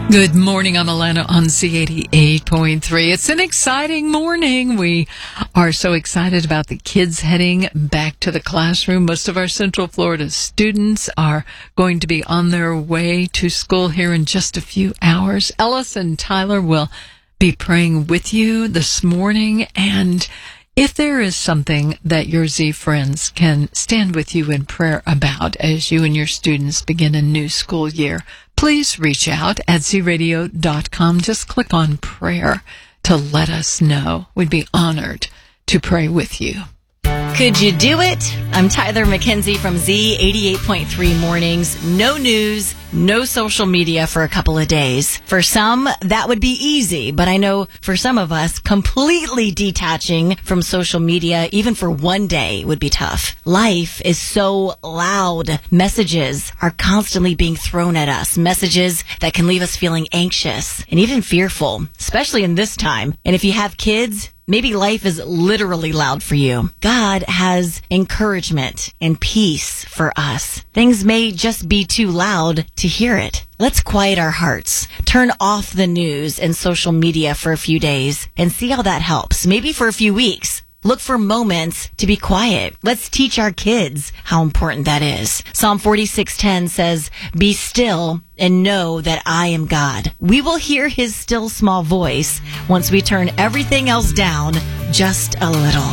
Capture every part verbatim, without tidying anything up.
Good morning. I'm Alana on Z eighty-eight point three. It's an exciting morning. We are so excited about the kids heading back to the classroom. Most of our Central Florida students are going to be on their way to school here in just a few hours. Ellis and Tyler will be praying with you this morning. And if there is something that your Z friends can stand with you in prayer about as you and your students begin a new school year, please reach out at z radio dot com. Just click on prayer to let us know. We'd be honored to pray with you. Could you do it? I'm Tyler McKenzie from Z eighty-eight point three Mornings. No news, no social media for a couple of days. For some, that would be easy, but I know for some of us, completely detaching from social media, even for one day, would be tough. Life is so loud. Messages are constantly being thrown at us. Messages that can leave us feeling anxious and even fearful, especially in this time. And if you have kids, maybe life is literally loud for you. God has encouragement and peace for us. Things may just be too loud to hear it. Let's quiet our hearts, turn off the news and social media for a few days, and see how that helps. Maybe for a few weeks. Look for moments to be quiet. Let's teach our kids how important that is. Psalm forty-six ten says, "Be still and know that I am God." We will hear his still small voice once we turn everything else down just a little.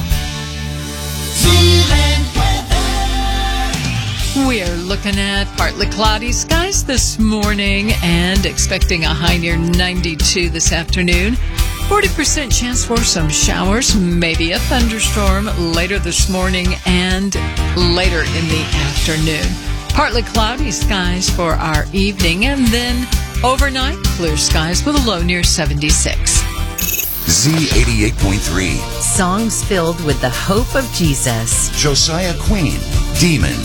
We are looking at partly cloudy skies this morning and expecting a high near ninety-two this afternoon. forty percent chance for some showers, maybe a thunderstorm later this morning and later in the afternoon. Partly cloudy skies for our evening, and then overnight clear skies with a low near seventy-six. Z eighty-eight point three. Songs filled with the hope of Jesus. Josiah Queen, Demon.